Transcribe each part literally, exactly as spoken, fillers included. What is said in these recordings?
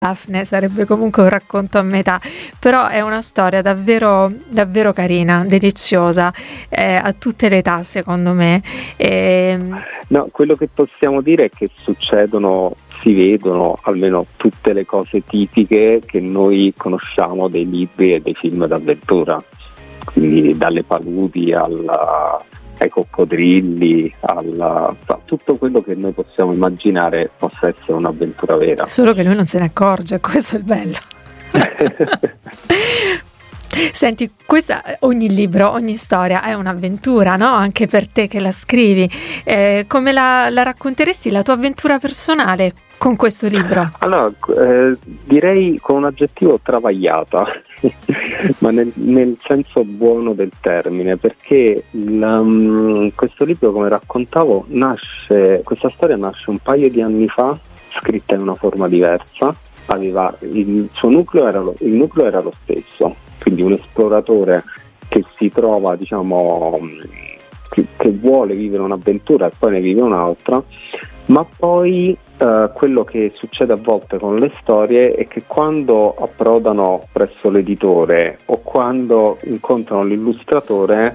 Daphne sarebbe comunque un racconto a metà, però è una storia davvero davvero carina, deliziosa, eh, a tutte le età secondo me. E... No, quello che possiamo dire è che succedono, si vedono almeno tutte le cose tipiche che noi conosciamo dei libri e dei film d'avventura, quindi dalle paludi alla... ai coccodrilli, alla, a tutto quello che noi possiamo immaginare possa essere un'avventura vera. Solo che lui non se ne accorge, questo è il bello. Senti, questa, ogni libro, ogni storia è un'avventura, no? Anche per te che la scrivi. Eh, come la, la racconteresti la tua avventura personale con questo libro? Allora, eh, direi con un aggettivo travagliata, ma nel, nel senso buono del termine, perché la, um, questo libro, come raccontavo, nasce, questa storia nasce un paio di anni fa, scritta in una forma diversa. Aveva il suo nucleo era lo, il nucleo era lo stesso, quindi un esploratore che si trova, diciamo, che, che vuole vivere un'avventura e poi ne vive un'altra, ma poi eh, quello che succede a volte con le storie è che quando approdano presso l'editore o quando incontrano l'illustratore,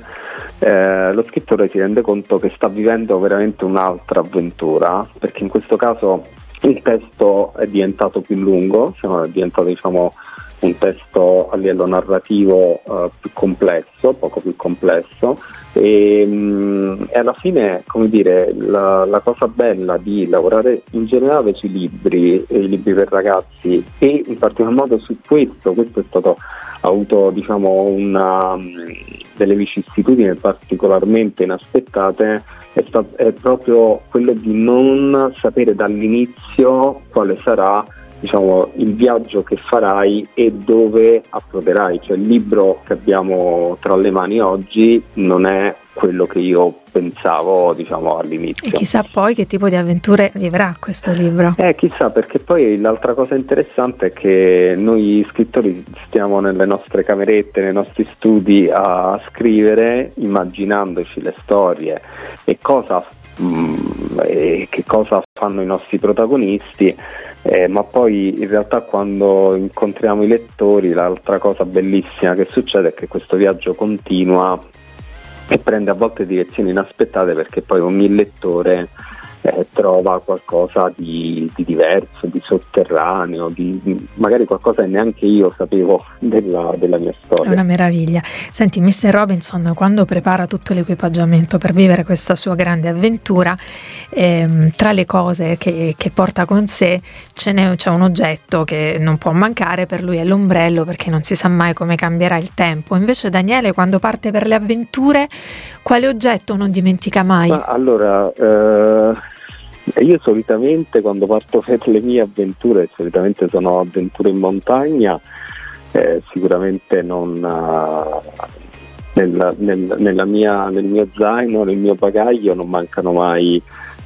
eh, lo scrittore si rende conto che sta vivendo veramente un'altra avventura, perché in questo caso il testo è diventato più lungo, è diventato, diciamo, un testo a livello narrativo uh, più complesso, poco più complesso, e, mh, e alla fine, come dire, la, la cosa bella di lavorare in generale sui libri, e i libri per ragazzi, e in particolar modo su questo, questo è stato, ha avuto, diciamo, una, delle vicissitudini particolarmente inaspettate, è, stato, è proprio quello di non sapere dall'inizio quale sarà, diciamo, il viaggio che farai e dove approderai. Cioè, il libro che abbiamo tra le mani oggi non è quello che io pensavo, diciamo, all'inizio. E chissà poi che tipo di avventure vivrà questo libro. Eh, chissà, perché poi l'altra cosa interessante è che noi scrittori stiamo nelle nostre camerette, nei nostri studi a scrivere, immaginandoci le storie e cosa mh, e che cosa fanno i nostri protagonisti, eh, ma poi in realtà quando incontriamo i lettori l'altra cosa bellissima che succede è che questo viaggio continua e prende a volte direzioni inaspettate, perché poi ogni lettore eh, trova qualcosa di, di diverso, di sotterraneo, di, di magari qualcosa che neanche io sapevo della, della mia storia. È una meraviglia. Senti, mister Robinson, quando prepara tutto l'equipaggiamento per vivere questa sua grande avventura, ehm, tra le cose che, che porta con sé ce n'è, c'è un oggetto che non può mancare, per lui è l'ombrello, perché non si sa mai come cambierà il tempo. Invece Daniele, quando parte per le avventure, quale oggetto non dimentica mai? Ma allora, eh, io solitamente quando parto per le mie avventure, solitamente sono avventure in montagna, eh, sicuramente non uh, nel, nel, nella mia, nel mio zaino, nel mio bagaglio non mancano mai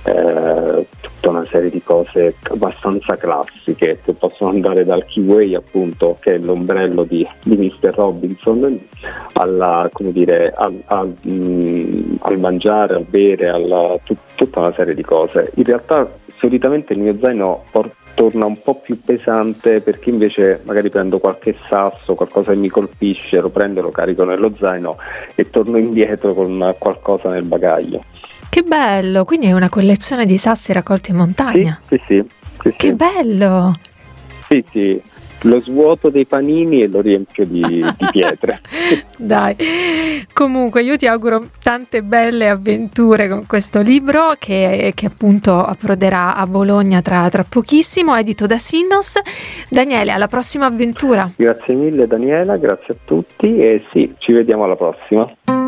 eh, tutta una serie di cose abbastanza classiche, che possono andare dal Kiwi, appunto, che è l'ombrello di, di mister Robinson, alla, come dire, al, al, mh, al mangiare, al bere, alla, tut, tutta una serie di cose. In realtà solitamente il mio zaino por- torna un po' più pesante, perché invece magari prendo qualche sasso, qualcosa che mi colpisce, lo prendo, lo carico nello zaino e torno indietro con qualcosa nel bagaglio. Che bello, quindi è una collezione di sassi raccolti in montagna. Sì, sì, sì, sì, che sì. bello! Sì, sì, lo svuoto dei panini e lo riempio di, di pietre. Dai, comunque io ti auguro tante belle avventure con questo libro che, che appunto approderà a Bologna tra, tra pochissimo, edito da Sinnos. Daniele, alla prossima avventura. Grazie mille Daniela, grazie a tutti e sì, ci vediamo alla prossima.